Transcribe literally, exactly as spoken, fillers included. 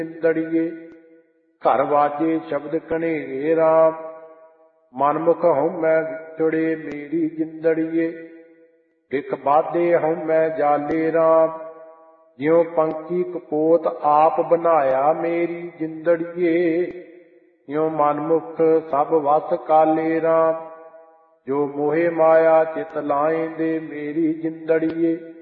ਜਿੰਦੜੀਏ। ਘਰ ਵਾਜੇ ਸ਼ਬਦ ਕਨੇਰੇ ਰਾਮ, ਮਨਮੁਖ ਹਉਮੈ ਵਿਛੜੇ ਮੇਰੀ ਜਿੰਦੜੀਏ। ਇਕ ਬਾਧੇ ਹਉਮੈ ਜਾਲੇ ਰਾਮ, ਜਿਉ ਪੰਛੀ ਕਪੋਤ ਆਪ ਬਨਾਇਆ ਮੇਰੀ ਜਿੰਦੜੀਏ। ਇਉ ਮਨਮੁਖ ਸਭ ਵਸ ਕਾਲੇ ਰਾਮ, ਜੋ ਮੋਹਿ ਮਾਇਆ ਚਿਤ ਲਾਏਂਦੇ ਮੇਰੀ ਜਿੰਦੜੀਏ।